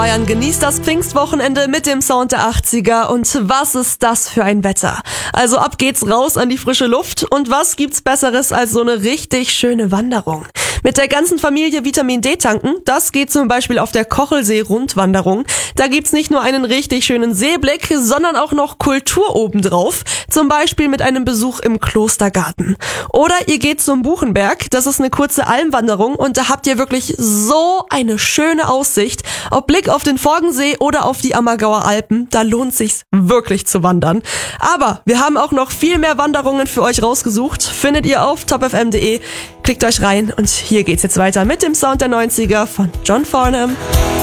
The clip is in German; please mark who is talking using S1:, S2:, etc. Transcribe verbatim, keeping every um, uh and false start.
S1: Bayern genießt das Pfingstwochenende mit dem Sound der achtziger und was ist das für ein Wetter? Also ab geht's raus an die frische Luft und was gibt's Besseres als so eine richtig schöne Wanderung? Mit der ganzen Familie Vitamin D tanken, das geht zum Beispiel auf der Kochelsee-Rundwanderung. Da gibt's nicht nur einen richtig schönen Seeblick, sondern auch noch Kultur obendrauf, zum Beispiel mit einem Besuch im Klostergarten. Oder ihr geht zum Buchenberg, das ist eine kurze Almwanderung und da habt ihr wirklich so eine schöne Aussicht. Ob Blick auf den Forgensee oder auf die Ammergauer Alpen, da lohnt sich's wirklich zu wandern. Aber wir haben auch noch viel mehr Wanderungen für euch rausgesucht, findet ihr auf top f m punkt d e. Klickt euch rein und hier geht's jetzt weiter mit dem Sound der neunziger von John Farnham.